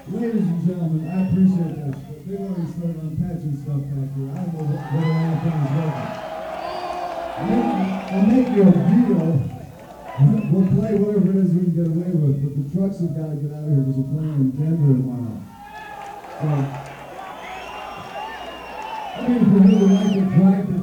Ladies and gentlemen, I appreciate this, but they've already started unpatching stuff back here. I don't know where anything's going. We'll make you a deal. We'll play whatever it is we can get away with, but the trucks have got to get out of here because we're playing in Denver tomorrow. So, I mean, if you really like it, drive to